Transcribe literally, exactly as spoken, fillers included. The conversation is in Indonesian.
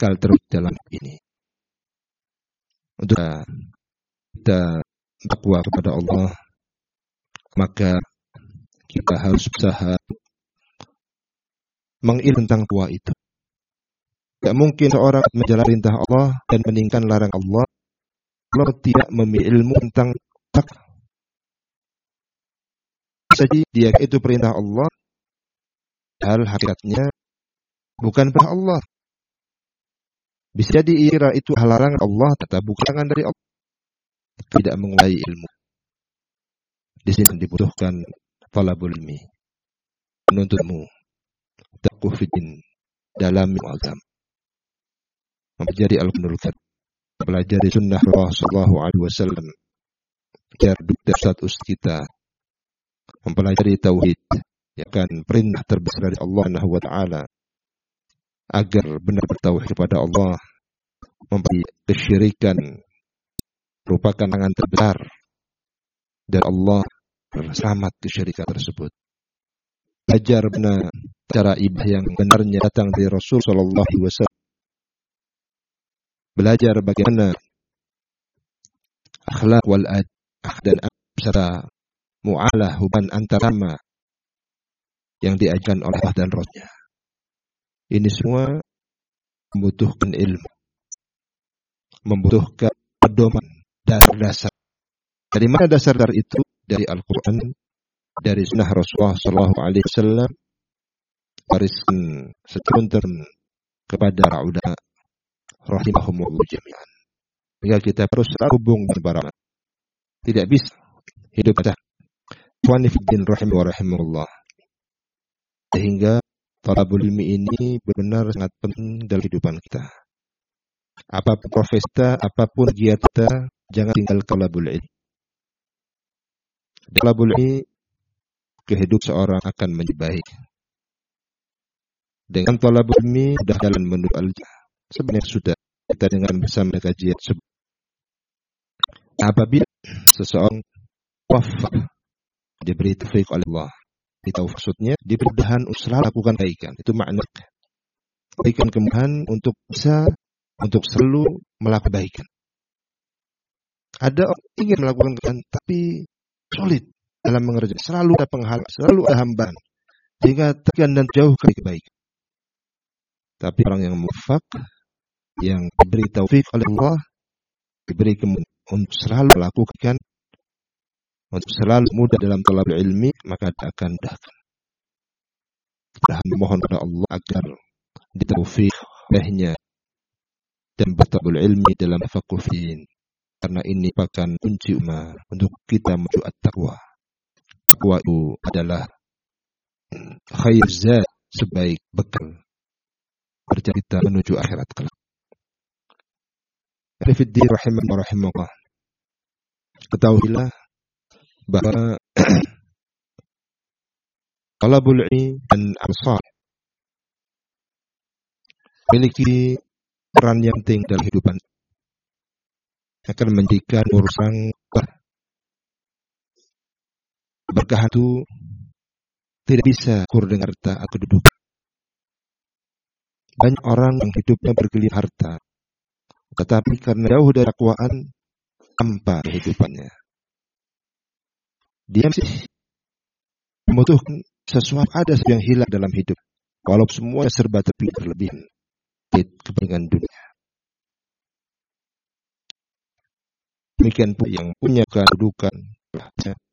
kekal terus dalam ini. Untuk kita bertakwa kepada Allah, maka kita harus berusaha mengilmu tentang takwa itu. Tidak mungkin seorang menjalankan perintah Allah dan meninggalkan larang Allah kalau tidak memiliki ilmu tentang takwa. Jadi dia itu perintah Allah, hal hakikatnya bukan perintah Allah. Bisa jadi ira itu hal larangan Allah, tetapi bukan larangan dari Allah. Tidak menguasai ilmu. Di sini dibutuhkan talabul ilmi, menuntutmu taqwa fiddin dalam agama, mempelajari Al-Quran, mempelajari sunnah Rasulullah sallallahu alaihi wasallam, belajar dari status kita, mempelajari tauhid, yang akan perintah terbesar dari Allah Subhanahu wa taala agar benar bertauhid kepada Allah, memperbaiki kesyirikan merupakan tangan terbesar dari Allah, selamat kesyirikan tersebut. Belajar benar cara ibadah yang benarnya datang dari Rasul sallallahu alaihi wasallam. Belajar bagaimana akhlak wal adab dan cara muamalah hubungan antara sama yang diajarkan oleh Allah dan Rasul-Nya. Ini semua membutuhkan ilmu, membutuhkan pedoman dasar-dasar. Dari mana dasar-dasar itu? Dari Al-Quran, dari sunnah Rasulullah sallallahu alaihi wasallam, wariskan seturun kepada para ulama rahimahumullah jami'an. Sehingga kita terus terhubung dengan para ulama. Tidak bisa hidup kita ikhwani fiddin rahimah rahimahullah. Sehingga talabul ilmi ini benar sangat penting dalam kehidupan kita. Apapun profesi kita, apapun kegiatan kita, jangan tinggal talabul ilmi. Talabul ilmi, kehidupan seorang akan menjadi baik. Dengan talabul ilmi sudah jalan menuju al-jannah. Sebenarnya sudah kita dengar bersama kajian sebelum. Apabila seseorang wafat diberi taufik oleh Allah, itu maksudnya diberi kemudahan untuk selalu lakukan kebaikan. Itu makna kebaikan kemudahan untuk bisa untuk selalu melakukan kebaikan. Ada orang ingin melakukan kebaikan tapi sulit dalam mengerjakan. Selalu ada penghalang, selalu ada hambaan sehingga tekan dan jauh dari kebaikan. Tapi orang yang muwafaq, yang diberi taufik oleh Allah, diberi kemudahan untuk selalu melakukan, untuk selalu mudah dalam talabul ilmi, maka akan mudahkan. Kita mohon kepada Allah agar ditaufik olehnya dan bertalabul ilmi dalam tafaqquh fiddin, karena ini merupakan kunci utama untuk kita menuju at-taqwa. Taqwa itu adalah khair zat, sebaik bekal perjalanan kita menuju akhirat kelak. Fiddin rahimah rahimahullah. Ketahuilah bahwa talabul ilmi dan amal memiliki peran yang penting dalam kehidupan, akan menjadikan urusan berkah itu tidak bisa ukur dengan harta atau kedudukan. Banyak orang yang hidupnya bergelimang harta, tetapi karena jauh dari takwaan, hampa kehidupannya. Dia masih membutuhkan sesuatu, ada yang hilang dalam hidup, walau semua serba terlebih kepentingan dunia. Demikian pun yang punya kedudukan,